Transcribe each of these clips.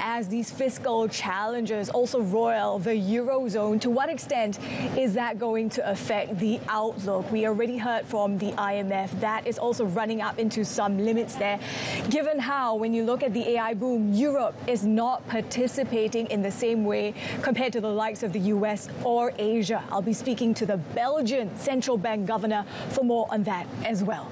as these fiscal challenges also roil the Eurozone, to what extent is that going to affect the outlook? We already heard from the IMF that is also running up into some limits there, given how, when you look at the AI boom, Europe is not participating in the same way compared to the likes of the US or Asia. I'll be speaking to the Belgian central bank governor for more on that as well.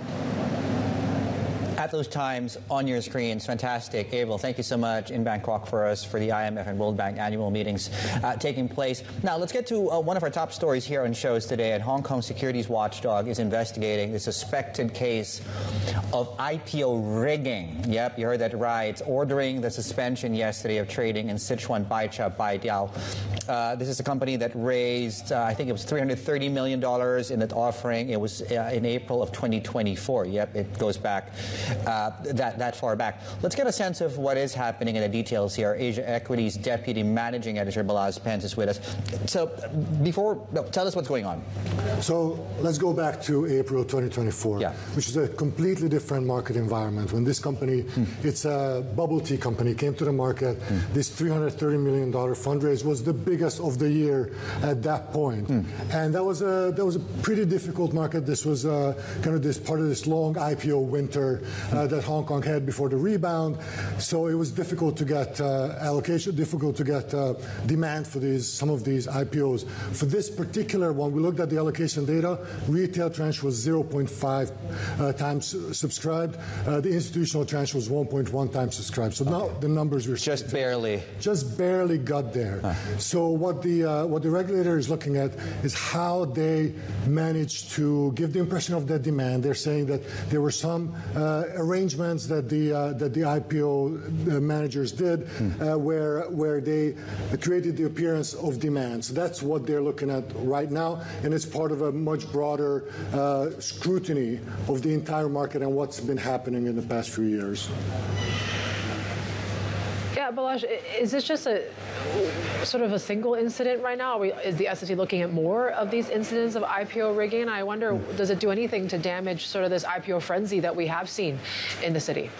At those times on your screens, fantastic. Abel, thank you so much in Bangkok for us for the IMF and World Bank annual meetings taking place. Now, let's get to one of our top stories here on shows today. And Hong Kong securities watchdog is investigating the suspected case of IPO rigging. Yep, you heard that right. Ordering the suspension yesterday of trading in Sichuan Baicha Baidiao. This is a company that raised, I think it was $330 million in that offering. It was in April of 2024. Yep, it goes back that far back. Let's get a sense of what is happening in the details here. Asia Equities Deputy Managing Editor Balazs Pence is with us. So tell us what's going on. So let's go back to April 2024, which is a completely different market environment. When this company, it's a bubble tea company, came to the market, this $330 million fundraise was the biggest of the year at that point. And that was a pretty difficult market. This was kind of this part of this long IPO winter that Hong Kong had before the rebound. So it was difficult to get allocation, difficult to get demand for some of these IPOs. For this particular one, we looked at the allocation data. Retail tranche was 0.5 times subscribed. The institutional tranche was 1.1 times subscribed. So now the numbers were just barely got there. So what the regulator is looking at is how they managed to give the impression of that demand. They're saying that there were some arrangements that the IPO managers did where they created the appearance of demand. So that's what they're looking at right now, and it's part of a much broader scrutiny of the entire market and what's been happening in the past few years. Yeah, Balazs, is this just a sort of a single incident right now? Is the SEC looking at more of these incidents of IPO rigging? I wonder, does it do anything to damage sort of this IPO frenzy that we have seen in the city?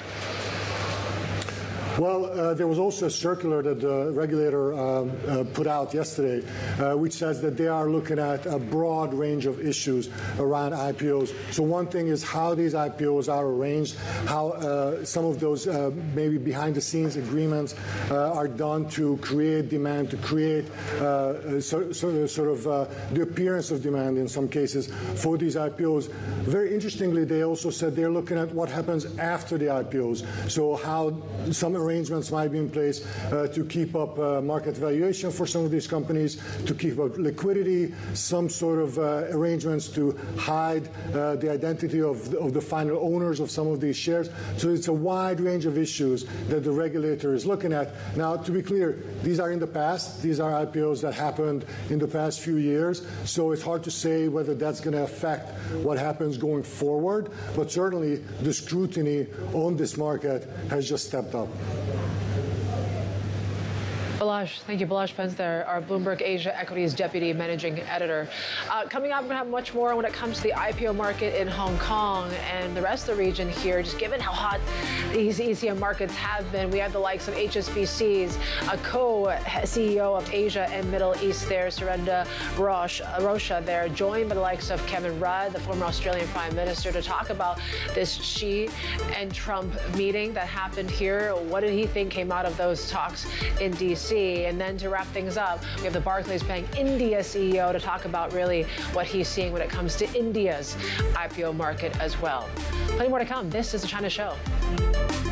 Well, there was also a circular that the regulator put out yesterday, which says that they are looking at a broad range of issues around IPOs. So one thing is how these IPOs are arranged, how some of those maybe behind-the-scenes agreements are done to create demand, to create the appearance of demand in some cases for these IPOs. Very interestingly, they also said they're looking at what happens after the IPOs. So how some arrangements might be in place to keep up market valuation for some of these companies, to keep up liquidity, some sort of arrangements to hide the identity of the final owners of some of these shares. So it's a wide range of issues that the regulator is looking at. Now, to be clear, these are in the past. These are IPOs that happened in the past few years. So it's hard to say whether that's going to affect what happens going forward. But certainly, the scrutiny on this market has just stepped up. Balazs, thank you. Balazs Pence there, our Bloomberg Asia Equities Deputy Managing Editor. Coming up, we're going to have much more when it comes to the IPO market in Hong Kong and the rest of the region here. Just given how hot these ECM markets have been, we have the likes of HSBC's co-CEO of Asia and Middle East there, Surendra Rosha there, joined by the likes of Kevin Rudd, the former Australian Prime Minister, to talk about this Xi and Trump meeting that happened here. What did he think came out of those talks in D.C.? And then to wrap things up, we have the Barclays Bank India CEO to talk about really what he's seeing when it comes to India's IPO market as well. Plenty more to come. This is The China Show.